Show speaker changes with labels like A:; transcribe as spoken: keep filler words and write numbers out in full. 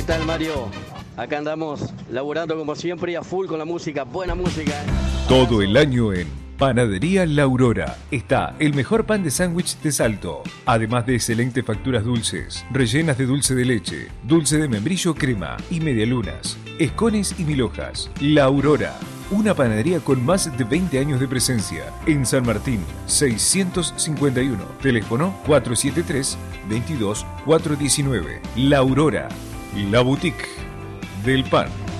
A: ¿Qué tal, Mario? Acá andamos laburando como siempre y a full con la música, buena música.
B: Todo el año en Panadería La Aurora está el mejor pan de sándwich de Salto, además de excelentes facturas dulces, rellenas de dulce de leche, dulce de membrillo crema y medialunas, escones y mil hojas. La Aurora, una panadería con más de veinte años de presencia en San Martín, seiscientos cincuenta y uno, teléfono cuatro siete tres, veintidós, cuatrocientos diecinueve. La Aurora, la boutique del pan.